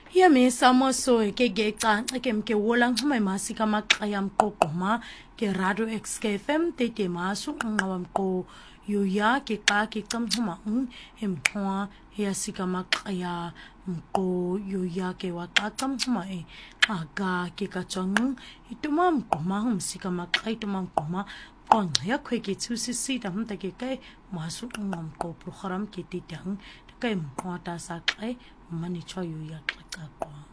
Yami samoso ke gecanca ke mke wolang xuma masika maqaya mqoqoma ke radio XKFM tete masu nqawa mqo yuya ke xa ke camxuma emxwa ya sika maqaya mqo yuya ke waxa camxuma xaga ke kachang ituma mqoma umsika maqaya ituma mqoma qonqa yakho ke tsusisida mta ke kai masu nqamqo program ke titang kai mqwa ta sa kai mani choyu ya xa